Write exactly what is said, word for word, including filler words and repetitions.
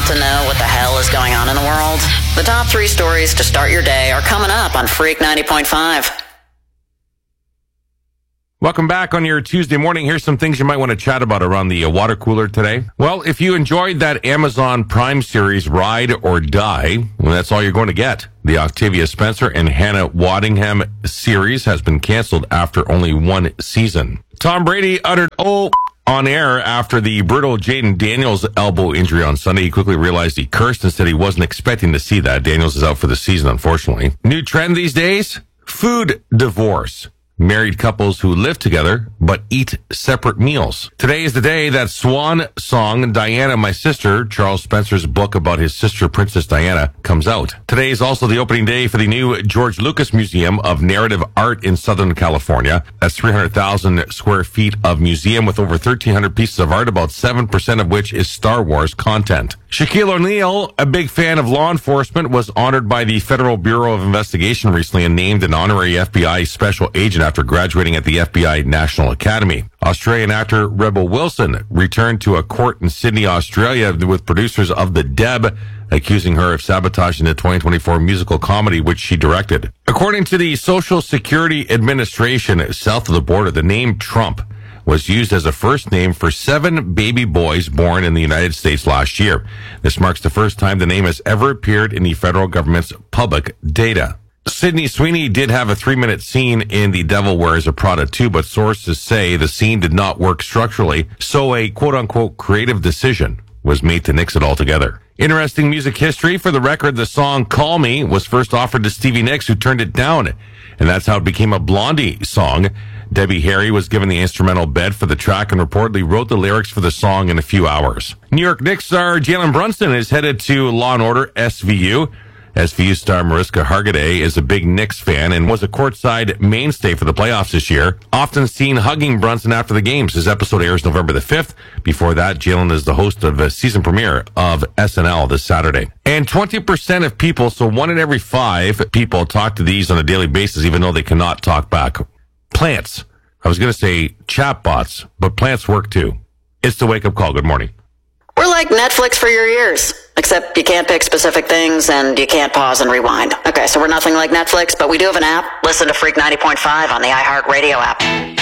Want to know what the hell is going on in the world? The top three stories to start your day are coming up on Freak ninety point five. Welcome back on your Tuesday morning. Here's some things you might want to chat about around the uh, water cooler today. Well, if you enjoyed that Amazon Prime series, Ride or Die, well, that's all you're going to get. The Octavia Spencer and Hannah Waddingham series has been canceled after only one season. Tom Brady uttered, oh, on air after the brutal Jaden Daniels elbow injury on Sunday. He quickly realized he cursed and said he wasn't expecting to see that. Daniels is out for the season, unfortunately. New trend these days? Food divorce. Married couples who live together but eat separate meals. Today is the day that swan song Diana, My Sister, Charles Spencer's book about his sister Princess Diana, comes out. Today is also the opening day for the new George Lucas Museum of Narrative Art in Southern California. That's three hundred thousand square feet of museum with over thirteen hundred pieces of art, about seven percent of which is Star Wars content. Shaquille O'Neal, a big fan of law enforcement, was honored by the Federal Bureau of Investigation recently and named an honorary F B I special agent after graduating at the F B I National Academy. Australian actor Rebel Wilson returned to a court in Sydney, Australia with producers of The Deb accusing her of sabotaging the twenty twenty-four musical comedy which she directed. According to the Social Security Administration south of the border, the name Trump was used as a first name for seven baby boys born in the United States last year. This marks the first time the name has ever appeared in the federal government's public data. Sydney Sweeney did have a three-minute scene in The Devil Wears a Prada two, but sources say the scene did not work structurally, so a quote-unquote creative decision was made to nix it altogether. Interesting music history. For the record, the song Call Me was first offered to Stevie Nicks, who turned it down, and that's how it became a Blondie song. Debbie Harry was given the instrumental bed for the track and reportedly wrote the lyrics for the song in a few hours. New York Knicks star Jalen Brunson is headed to Law and Order S V U. S V U star Mariska Hargitay is a big Knicks fan and was a courtside mainstay for the playoffs this year, often seen hugging Brunson after the games. His episode airs November the fifth. Before that, Jalen is the host of a season premiere of S N L this Saturday. And twenty percent of people, so one in every five people, talk to these on a daily basis, even though they cannot talk back. Plants. I was going to say chatbots, but plants work too. It's the Wake Up Call. Good morning. We're like Netflix for your ears, except you can't pick specific things and you can't pause and rewind. Okay, so we're nothing like Netflix, but we do have an app. Listen to Freak ninety point five on the iHeartRadio app.